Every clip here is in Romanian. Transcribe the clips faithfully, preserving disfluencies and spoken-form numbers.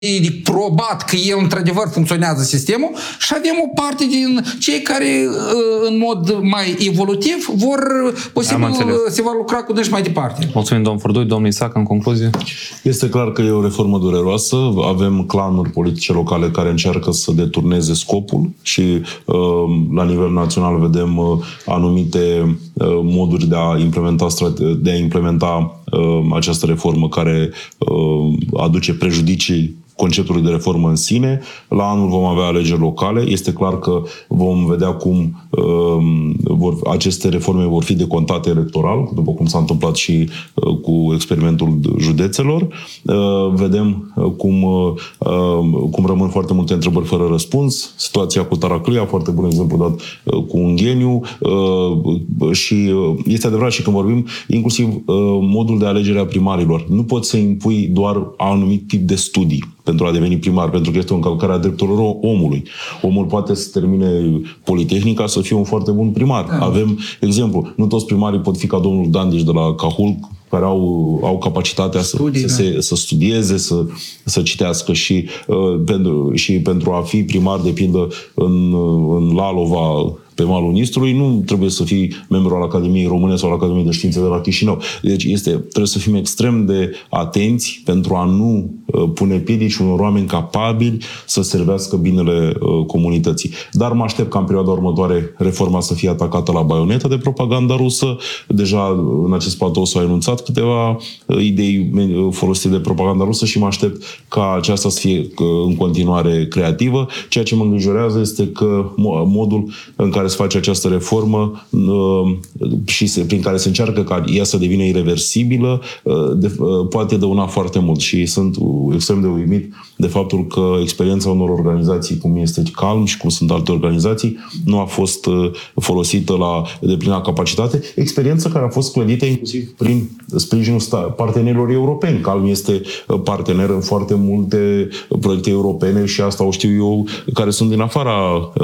probat că el într-adevăr funcționează sistemul și avem o parte din cei care în mod mai evolutiv vor posibil se va lucra cu dânsi mai departe. Mulțumim, domnul Furdui. Domnul Isac, în concluzie. Este clar că e o reformă dureroasă. Avem clanuri politice locale care încearcă să deturneze scopul și la nivel național vedem anumite moduri de a implementa, de a implementa această reformă care aduce prejudicii conceptului de reformă în sine. La anul vom avea alegeri locale. Este clar că vom vedea cum uh, vor, aceste reforme vor fi decontate electoral, după cum s-a întâmplat și uh, cu experimentul județelor. Uh, vedem uh, cum, uh, cum rămân foarte multe întrebări fără răspuns. Situația cu Taraclia, foarte bun exemplu dat uh, cu Ungheniu. Uh, și uh, este adevărat și când vorbim inclusiv uh, modul de alegere a primarilor. Nu poți să impui doar anumit tip de studii pentru a deveni primar, pentru că este o încălcare a drepturilor omului. Omul poate să termine Politehnica să fie un foarte bun primar. Da. Avem exemplu, nu toți primarii pot fi ca domnul Dandiș de la Cahul, care au, au capacitatea să, Studii, să, se, să studieze, să, să citească și, uh, pentru, și pentru a fi primar, de pildă, în, în Lalova, pe malul Nistrului, nu trebuie să fii membru al Academiei Române sau al Academiei de Științe de la Chișinău. Deci este, trebuie să fim extrem de atenți pentru a nu uh, pune piedici unor oameni capabili să servească binele uh, comunității. Dar mă aștept ca în perioada următoare reforma să fie atacată la baionetă de propaganda rusă. Deja în acest platou s-au enunțat câteva uh, idei folosite de propaganda rusă și mă aștept ca aceasta să fie uh, în continuare creativă. Ceea ce mă îngrijorează este că modul în care se face această reformă uh, și se, prin care se încearcă ca ea să devină irreversibilă, uh, de, uh, poate dăuna foarte mult și sunt extrem de uimit de faptul că experiența unor organizații cum este Calm și cum sunt alte organizații nu a fost uh, folosită la deplină capacitate. Experiență care a fost clădită inclusiv prin sprijinul partenerilor europeni. Calm este partener în foarte multe proiecte europene și asta o știu eu, care sunt din afara,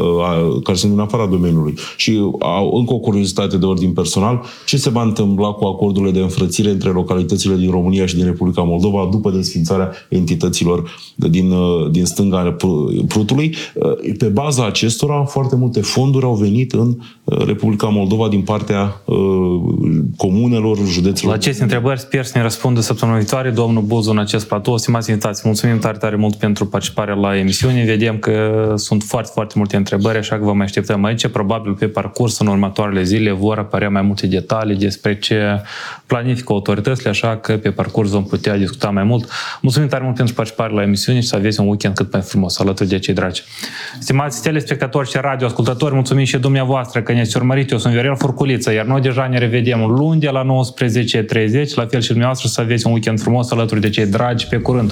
uh, care sunt din afara domeniului. Și au încă o curiozitate de ordin personal, ce se va întâmpla cu acordurile de înfrățire între localitățile din România și din Republica Moldova după desființarea entităților din, din stânga Prutului. Pe baza acestora, foarte multe fonduri au venit în Republica Moldova din partea uh, comunelor, județelor. La aceste întrebări sper să ne răspundă săptămâna viitoare domnul Buzu în acest platou. Stimați invitați, mulțumim tare, tare mult pentru participarea la emisiune. Vedem că sunt foarte, foarte multe întrebări, așa că vă mai așteptăm aici. Probabil pe parcurs, în următoarele zile, vor apărea mai multe detalii despre ce planifică autoritățile, așa că pe parcurs vom putea discuta mai mult. Mulțumim tare mult pentru participarea la emisiune și să aveți un weekend cât mai frumos alături de cei dragi. Stimați telespectatori și radioascultători, mulțumim și dumneavoastră că ne-ați urmărit. Eu sunt Viorel Furculiță, iar noi deja ne revedem luni de la nouăsprezece și treizeci, la fel și dumneavoastră, să aveți un weekend frumos alături de cei dragi. Pe curând!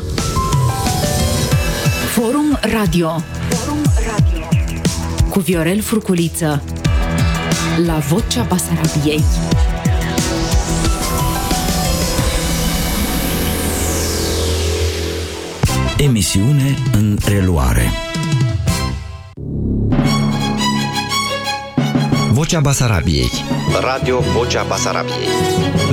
Forum Radio. Forum Radio. Cu Viorel Furculiță. La Vocea Basarabiei. Emisiune în reluare. Vocea Basarabiei. Radio Vocea Basarabiei.